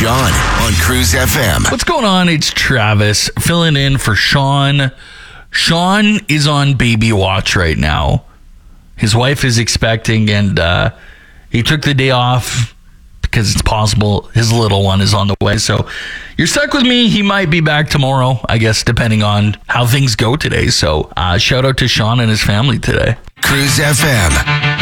Sean on Cruise FM. What's going on? It's Travis filling in for Sean. Sean is on baby watch right now. His wife is expecting, and he took the day off because it's possible his little one is on the way. So you're stuck with me. He might be back tomorrow, I guess, depending on how things go today. So shout out to Sean and his family today. Cruise FM.